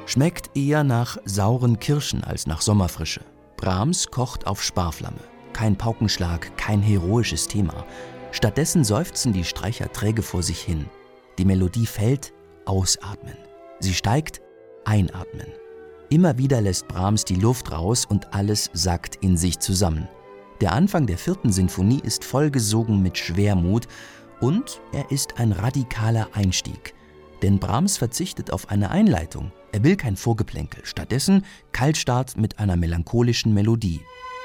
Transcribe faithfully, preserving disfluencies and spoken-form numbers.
Schmeckt eher nach sauren Kirschen als nach Sommerfrische. Brahms kocht auf Sparflamme. Kein Paukenschlag, kein heroisches Thema. Stattdessen seufzen die Streicher träge vor sich hin. Die Melodie fällt, ausatmen. Sie steigt, einatmen. Immer wieder lässt Brahms die Luft raus und alles sackt in sich zusammen. Der Anfang der vierten Sinfonie ist vollgesogen mit Schwermut und er ist ein radikaler Einstieg. Denn Brahms verzichtet auf eine Einleitung. Er will kein Vorgeplänkel, stattdessen Kaltstart mit einer melancholischen Melodie.